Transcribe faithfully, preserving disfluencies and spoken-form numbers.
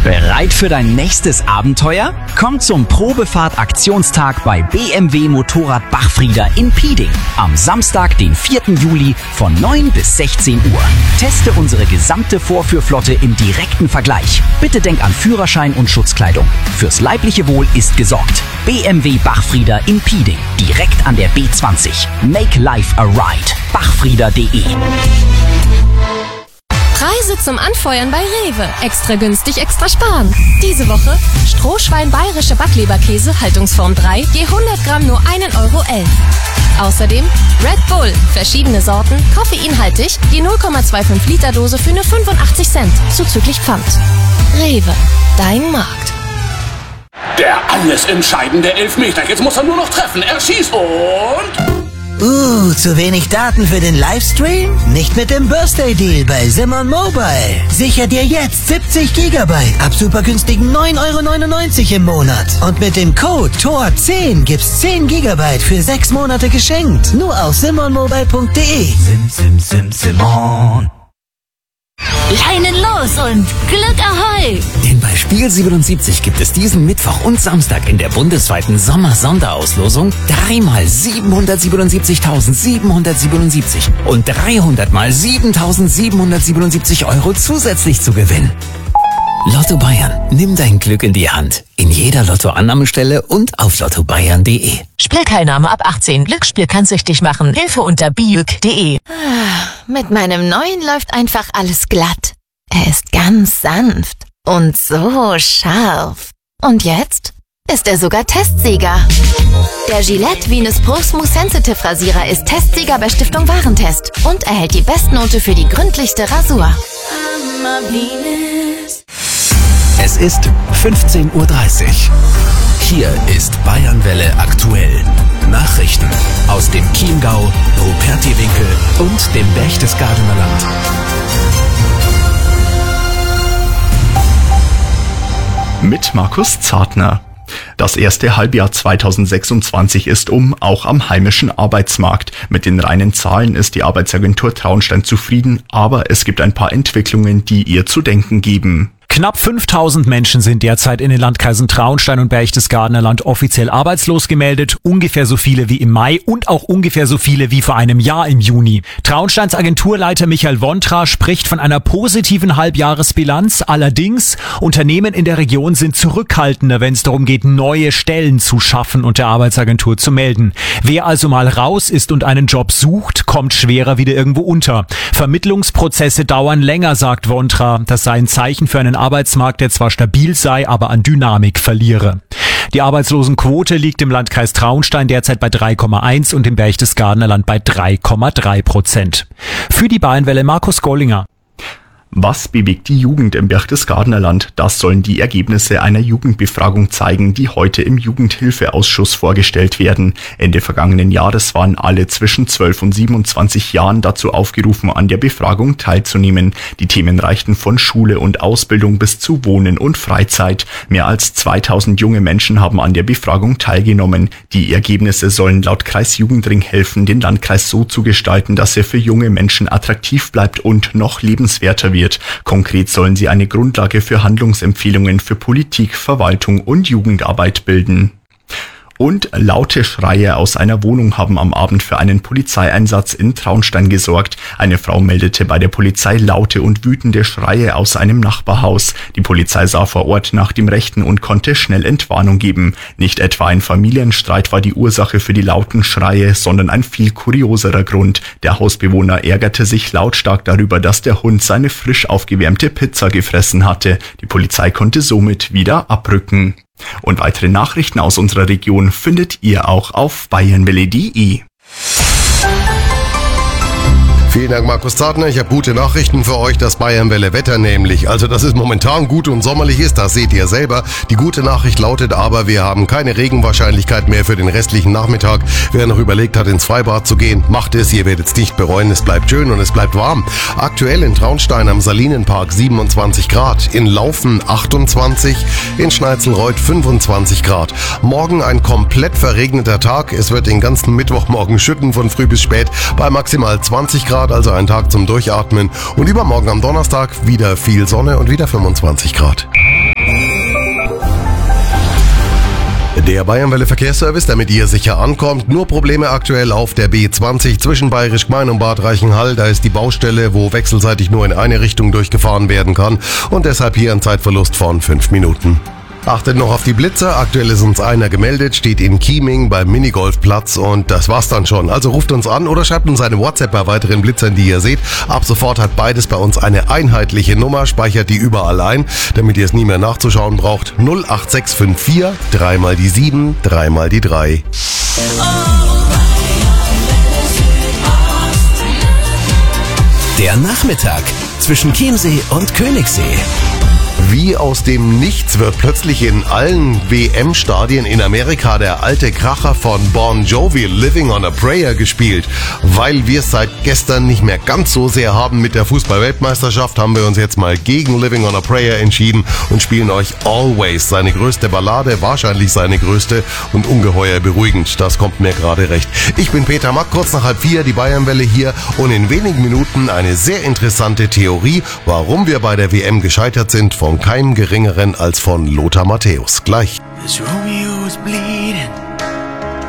Bereit für dein nächstes Abenteuer? Komm zum Probefahrt-Aktionstag bei B M W Motorrad Bachfrieder in Pieding am Samstag, den vierten Juli von neun bis sechzehn Uhr. Teste unsere gesamte Vorführflotte im direkten Vergleich. Bitte denk an Führerschein und Schutzkleidung. Fürs leibliche Wohl ist gesorgt. B M W Bachfrieder in Pieding, direkt an der B zwanzig. Make life a ride. bachfrieder punkt de. Preise zum Anfeuern bei Rewe. Extra günstig, extra sparen. Diese Woche Strohschwein bayerische Backleberkäse, Haltungsform drei, je hundert Gramm nur ein Euro elf. Außerdem Red Bull, verschiedene Sorten, koffeinhaltig, je null Komma fünfundzwanzig Liter Dose für nur fünfundachtzig Cent, zuzüglich Pfand. Rewe, dein Markt. Der alles entscheidende Elfmeter. Jetzt muss er nur noch treffen. Er schießt und... Uh, zu wenig Daten für den Livestream? Nicht mit dem Birthday Deal bei Simon Mobile. Sicher dir jetzt siebzig Gigabyte ab super günstigen neun Euro neunundneunzig im Monat. Und mit dem Code T O R zehn gibt's zehn Gigabyte für sechs Monate geschenkt. Nur auf simon mobile punkt de. Sim, sim, sim, Simon. Leinen los und Glück Ahoi! Denn bei Spiel siebenundsiebzig gibt es diesen Mittwoch und Samstag in der bundesweiten Sommer-Sonderauslosung dreimal siebenhundertsiebenundsiebzigtausendsiebenhundertsiebenundsiebzig und dreihundert mal siebentausendsiebenhundertsiebenundsiebzig Euro zusätzlich zu gewinnen. Lotto Bayern, nimm dein Glück in die Hand. In jeder Lottoannahmestelle und auf lotto bayern punkt de. Spielteilnahme ab achtzehn. Glücksspiel kann süchtig machen. Hilfe unter biük punkt de. Mit meinem neuen läuft einfach alles glatt. Er ist ganz sanft und so scharf. Und jetzt ist er sogar Testsieger. Der Gillette Venus Pro Smooth Sensitive Rasierer ist Testsieger bei Stiftung Warentest und erhält die Bestnote für die gründlichste Rasur. Es ist fünfzehn Uhr dreißig. Hier ist Bayernwelle aktuell. Nachrichten aus dem Chiemgau, Rupertiwinkel und dem Berchtesgadener Land. Mit Markus Zartner. Das erste Halbjahr zweitausendsechsundzwanzig ist um, auch am heimischen Arbeitsmarkt. Mit den reinen Zahlen ist die Arbeitsagentur Traunstein zufrieden, aber es gibt ein paar Entwicklungen, die ihr zu denken geben. Knapp fünftausend Menschen sind derzeit in den Landkreisen Traunstein und Berchtesgadener Land offiziell arbeitslos gemeldet, ungefähr so viele wie im Mai und auch ungefähr so viele wie vor einem Jahr im Juni. Traunsteins Agenturleiter Michael Wontra spricht von einer positiven Halbjahresbilanz, allerdings Unternehmen in der Region sind zurückhaltender, wenn es darum geht, neue Stellen zu schaffen und der Arbeitsagentur zu melden. Wer also mal raus ist und einen Job sucht, kommt schwerer wieder irgendwo unter. Vermittlungsprozesse dauern länger, sagt Wontra. Das sei ein Zeichen für einen Arbeitsmarkt, der zwar stabil sei, aber an Dynamik verliere. Die Arbeitslosenquote liegt im Landkreis Traunstein derzeit bei drei Komma eins und im Berchtesgadener Land bei drei Komma drei Prozent. Für die Bayernwelle Markus Gollinger. Was bewegt die Jugend im Berchtesgadener Land? Das sollen die Ergebnisse einer Jugendbefragung zeigen, die heute im Jugendhilfeausschuss vorgestellt werden. Ende vergangenen Jahres waren alle zwischen zwölf und siebenundzwanzig Jahren dazu aufgerufen, an der Befragung teilzunehmen. Die Themen reichten von Schule und Ausbildung bis zu Wohnen und Freizeit. Mehr als zweitausend junge Menschen haben an der Befragung teilgenommen. Die Ergebnisse sollen laut Kreisjugendring helfen, den Landkreis so zu gestalten, dass er für junge Menschen attraktiv bleibt und noch lebenswerter wird. Konkret sollen sie eine Grundlage für Handlungsempfehlungen für Politik, Verwaltung und Jugendarbeit bilden. Und laute Schreie aus einer Wohnung haben am Abend für einen Polizeieinsatz in Traunstein gesorgt. Eine Frau meldete bei der Polizei laute und wütende Schreie aus einem Nachbarhaus. Die Polizei sah vor Ort nach dem Rechten und konnte schnell Entwarnung geben. Nicht etwa ein Familienstreit war die Ursache für die lauten Schreie, sondern ein viel kurioserer Grund. Der Hausbewohner ärgerte sich lautstark darüber, dass der Hund seine frisch aufgewärmte Pizza gefressen hatte. Die Polizei konnte somit wieder abrücken. Und weitere Nachrichten aus unserer Region findet ihr auch auf bayernwelle punkt de. Vielen Dank, Markus Zartner. Ich habe gute Nachrichten für euch, das Bayernwelle Wetter nämlich. Also, dass es momentan gut und sommerlich ist, das seht ihr selber. Die gute Nachricht lautet aber, wir haben keine Regenwahrscheinlichkeit mehr für den restlichen Nachmittag. Wer noch überlegt hat, ins Freibad zu gehen, macht es. Ihr werdet es nicht bereuen. Es bleibt schön und es bleibt warm. Aktuell in Traunstein am Salinenpark siebenundzwanzig Grad, in Laufen achtundzwanzig, in Schneizelreuth fünfundzwanzig Grad. Morgen ein komplett verregneter Tag. Es wird den ganzen Mittwochmorgen schütten von früh bis spät bei maximal zwanzig Grad. Also ein Tag zum Durchatmen. Und übermorgen am Donnerstag wieder viel Sonne und wieder fünfundzwanzig Grad. Der Bayernwelle Verkehrsservice, damit ihr sicher ankommt. Nur Probleme aktuell auf der B zwanzig zwischen Bayerisch Gmein und Bad Reichenhall. Da ist die Baustelle, wo wechselseitig nur in eine Richtung durchgefahren werden kann. Und deshalb hier ein Zeitverlust von fünf Minuten. Achtet noch auf die Blitzer. Aktuell ist uns einer gemeldet, steht in Chieming beim Minigolfplatz und das war's dann schon. Also ruft uns an oder schreibt uns eine WhatsApp bei weiteren Blitzern, die ihr seht. Ab sofort hat beides bei uns eine einheitliche Nummer, speichert die überall ein, damit ihr es nie mehr nachzuschauen braucht. null acht sechs fünf vier, dreimal die sieben, dreimal die drei. Der Nachmittag zwischen Chiemsee und Königssee. Wie aus dem Nichts wird plötzlich in allen W M-Stadien in Amerika der alte Kracher von Bon Jovi, Living on a Prayer, gespielt. Weil wir es seit gestern nicht mehr ganz so sehr haben mit der Fußball-Weltmeisterschaft, haben wir uns jetzt mal gegen Living on a Prayer entschieden und spielen euch Always, seine größte Ballade, wahrscheinlich seine größte und ungeheuer beruhigend. Das kommt mir gerade recht. Ich bin Peter Mack, kurz nach halb vier, die Bayernwelle hier und in wenigen Minuten eine sehr interessante Theorie, warum wir bei der W M gescheitert sind, von keinem Geringeren als von Lothar Matthäus. Gleich. As Romeo was bleeding